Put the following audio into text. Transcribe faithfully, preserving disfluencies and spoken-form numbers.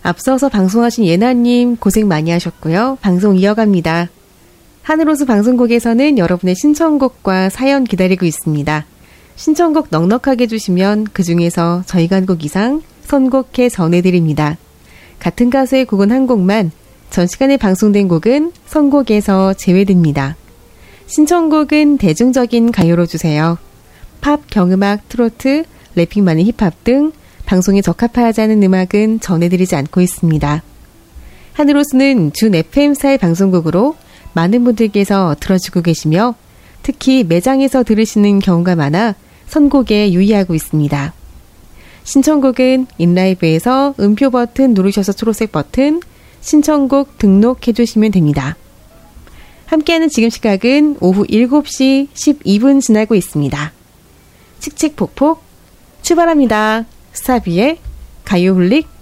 앞서서 방송하신 예나님 고생 많이 하셨고요. 방송 이어갑니다. 하늘호수 방송국에서는 여러분의 신청곡과 사연 기다리고 있습니다. 신청곡 넉넉하게 주시면 그중에서 저희가 한 곡 이상 선곡해 전해드립니다. 같은 가수의 곡은 한 곡만, 전 시간에 방송된 곡은 선곡에서 제외됩니다. 신청곡은 대중적인 가요로 주세요. 팝, 경음악, 트로트, 래핑 많은 힙합 등 방송에 적합하지 않은 음악은 전해드리지 않고 있습니다. 하늘호수는 준 에프엠 스타일 방송국으로 많은 분들께서 들어주고 계시며 특히 매장에서 들으시는 경우가 많아 선곡에 유의하고 있습니다. 신청곡은 인라이브에서 음표 버튼 누르셔서 초록색 버튼 신청곡 등록해 주시면 됩니다. 함께하는 지금 시각은 오후 일곱 시 십이 분 지나고 있습니다. 칙칙폭폭 출발합니다. 스타비의 가요홀릭